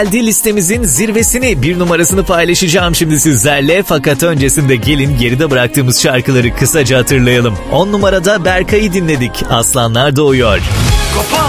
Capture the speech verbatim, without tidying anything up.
Geldi listemizin zirvesini, bir numarasını paylaşacağım şimdi sizlerle. Fakat öncesinde gelin geride bıraktığımız şarkıları kısaca hatırlayalım. on numarada Berkay'ı dinledik. Aslanlar Doğuyor. Kopar